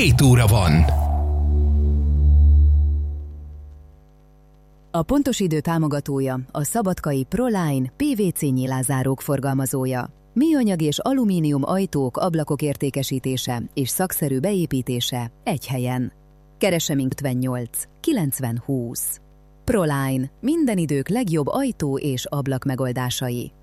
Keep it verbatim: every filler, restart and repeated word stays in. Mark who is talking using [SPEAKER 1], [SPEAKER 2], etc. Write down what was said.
[SPEAKER 1] hét óra van.
[SPEAKER 2] A pontos idő támogatója a szabadkai Proline pé vé cé nyilázárók forgalmazója. Műanyag és alumínium ajtók, ablakok értékesítése és szakszerű beépítése egy helyen. Keresse minket ötvennyolc kilencven húsz. Proline, minden idők legjobb ajtó és ablak megoldásai.